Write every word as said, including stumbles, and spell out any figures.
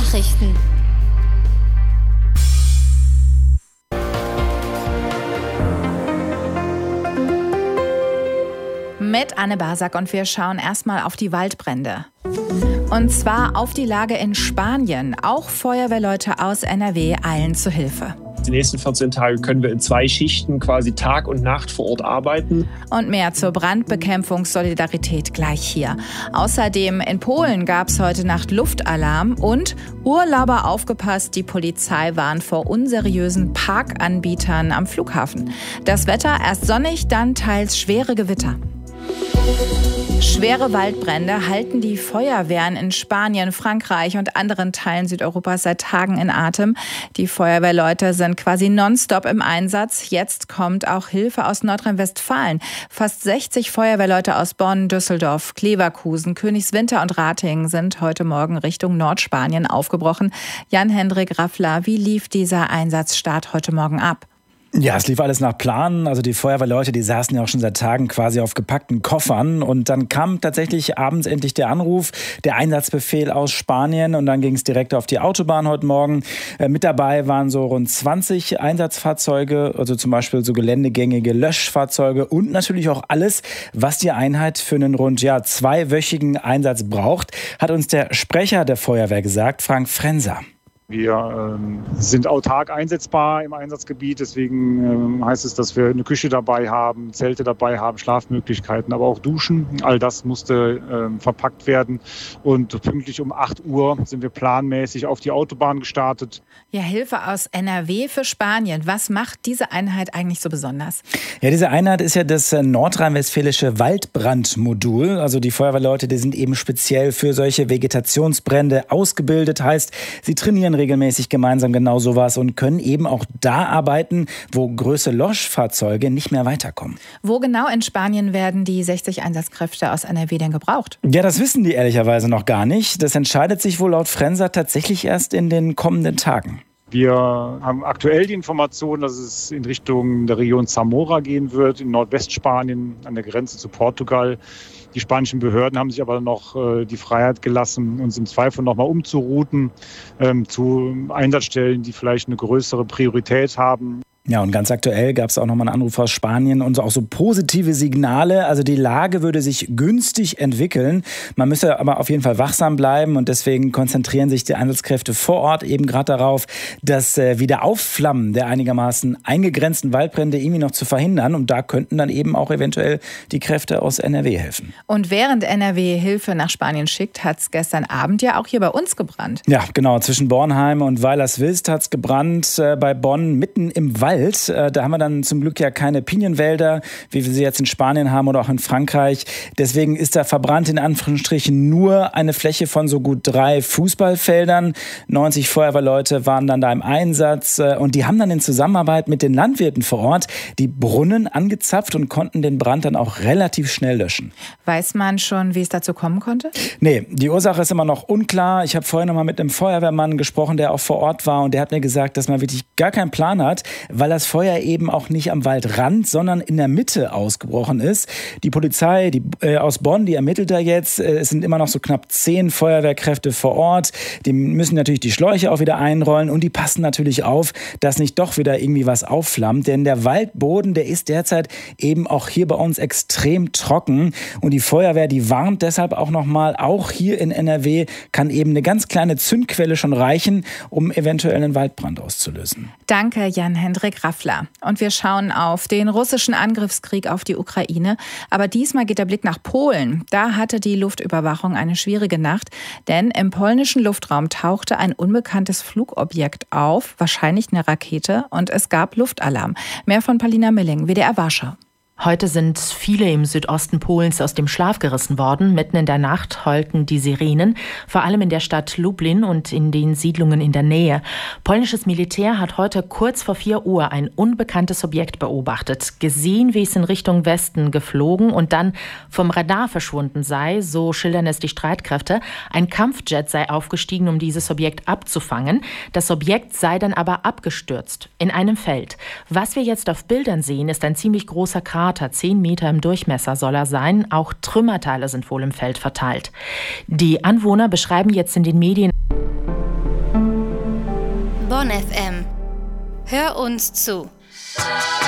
Nachrichten. Mit Anne Basak und wir schauen erstmal auf die Waldbrände. Und zwar auf die Lage in Spanien. Auch Feuerwehrleute aus N R W eilen zu Hilfe. Die nächsten vierzehn Tage können wir in zwei Schichten quasi Tag und Nacht vor Ort arbeiten. Und mehr zur Brandbekämpfungssolidarität gleich hier. Außerdem in Polen gab es heute Nacht Luftalarm und Urlauber aufgepasst, die Polizei warnt vor unseriösen Parkanbietern am Flughafen. Das Wetter erst sonnig, dann teils schwere Gewitter. Schwere Waldbrände halten die Feuerwehren in Spanien, Frankreich und anderen Teilen Südeuropas seit Tagen in Atem. Die Feuerwehrleute sind quasi nonstop im Einsatz. Jetzt kommt auch Hilfe aus Nordrhein-Westfalen. Fast sechzig Feuerwehrleute aus Bonn, Düsseldorf, Leverkusen, Königswinter und Ratingen sind heute Morgen Richtung Nordspanien aufgebrochen. Jan-Hendrik Raffler, wie lief dieser Einsatzstart heute Morgen ab? Ja, es lief alles nach Plan. Also die Feuerwehrleute, die saßen ja auch schon seit Tagen quasi auf gepackten Koffern. Und dann kam tatsächlich abends endlich der Anruf, der Einsatzbefehl aus Spanien. Und dann ging es direkt auf die Autobahn heute Morgen. Äh, mit dabei waren so rund zwanzig Einsatzfahrzeuge, also zum Beispiel so geländegängige Löschfahrzeuge und natürlich auch alles, was die Einheit für einen rund ja, zweiwöchigen Einsatz braucht, hat uns der Sprecher der Feuerwehr gesagt, Frank Frenser. Wir ähm, sind autark einsetzbar im Einsatzgebiet, deswegen ähm, heißt es, dass wir eine Küche dabei haben, Zelte dabei haben, Schlafmöglichkeiten, aber auch Duschen. All das musste ähm, verpackt werden und pünktlich um acht Uhr sind wir planmäßig auf die Autobahn gestartet. Ja, Hilfe aus N R W für Spanien. Was macht diese Einheit eigentlich so besonders? Ja, diese Einheit ist ja das nordrhein-westfälische Waldbrandmodul. Also die Feuerwehrleute, die sind eben speziell für solche Vegetationsbrände ausgebildet. Heißt, sie trainieren regelmäßig gemeinsam genau sowas und können eben auch da arbeiten, wo größere Löschfahrzeuge nicht mehr weiterkommen. Wo genau in Spanien werden die sechzig Einsatzkräfte aus N R W denn gebraucht? Ja, das wissen die ehrlicherweise noch gar nicht. Das entscheidet sich wohl laut Frenser tatsächlich erst in den kommenden Tagen. Wir haben aktuell die Information, dass es in Richtung der Region Zamora gehen wird, in Nordwestspanien an der Grenze zu Portugal. Die spanischen Behörden haben sich aber noch äh, die Freiheit gelassen, uns im Zweifel nochmal umzurouten ähm, zu Einsatzstellen, die vielleicht eine größere Priorität haben. Ja, und ganz aktuell gab es auch nochmal einen Anruf aus Spanien und auch so positive Signale. Also die Lage würde sich günstig entwickeln. Man müsse aber auf jeden Fall wachsam bleiben und deswegen konzentrieren sich die Einsatzkräfte vor Ort eben gerade darauf, das äh, Wiederaufflammen der einigermaßen eingegrenzten Waldbrände irgendwie noch zu verhindern. Und da könnten dann eben auch eventuell die Kräfte aus N R W helfen. Und während N R W Hilfe nach Spanien schickt, hat es gestern Abend ja auch hier bei uns gebrannt. Ja, genau. Zwischen Bornheim und Weilerswilst hat es gebrannt, äh, bei Bonn mitten im Wald. Da haben wir dann zum Glück ja keine Pinienwälder, wie wir sie jetzt in Spanien haben oder auch in Frankreich. Deswegen ist da verbrannt in Anführungsstrichen nur eine Fläche von so gut drei Fußballfeldern. neunzig Feuerwehrleute waren dann da im Einsatz und die haben dann in Zusammenarbeit mit den Landwirten vor Ort die Brunnen angezapft und konnten den Brand dann auch relativ schnell löschen. Weiß man schon, wie es dazu kommen konnte? Nee, die Ursache ist immer noch unklar. Ich habe vorhin noch mal mit einem Feuerwehrmann gesprochen, der auch vor Ort war und der hat mir gesagt, dass man wirklich gar keinen Plan hat, weil das Feuer eben auch nicht am Waldrand, sondern in der Mitte ausgebrochen ist. Die Polizei die, äh, aus Bonn, die ermittelt da jetzt. Äh, es sind immer noch so knapp zehn Feuerwehrkräfte vor Ort. Die müssen natürlich die Schläuche auch wieder einrollen und die passen natürlich auf, dass nicht doch wieder irgendwie was aufflammt. Denn der Waldboden, der ist derzeit eben auch hier bei uns extrem trocken. Und die Feuerwehr, die warnt deshalb auch nochmal, auch hier in N R W kann eben eine ganz kleine Zündquelle schon reichen, um eventuell einen Waldbrand auszulösen. Danke, Jan-Hendrik Raffler. Und wir schauen auf den russischen Angriffskrieg auf die Ukraine. Aber diesmal geht der Blick nach Polen. Da hatte die Luftüberwachung eine schwierige Nacht, denn im polnischen Luftraum tauchte ein unbekanntes Flugobjekt auf, wahrscheinlich eine Rakete, und es gab Luftalarm. Mehr von Paulina Milling, W D R Warschau. Heute sind viele im Südosten Polens aus dem Schlaf gerissen worden. Mitten in der Nacht heulten die Sirenen, vor allem in der Stadt Lublin und in den Siedlungen in der Nähe. Polnisches Militär hat heute kurz vor vier Uhr ein unbekanntes Objekt beobachtet, gesehen, wie es in Richtung Westen geflogen und dann vom Radar verschwunden sei, so schildern es die Streitkräfte. Ein Kampfjet sei aufgestiegen, um dieses Objekt abzufangen. Das Objekt sei dann aber abgestürzt in einem Feld. Was wir jetzt auf Bildern sehen, ist ein ziemlich großer Krater. Zehn Meter im Durchmesser soll er sein. Auch Trümmerteile sind wohl im Feld verteilt. Die Anwohner beschreiben jetzt in den Medien Bonn F M. Hör uns zu.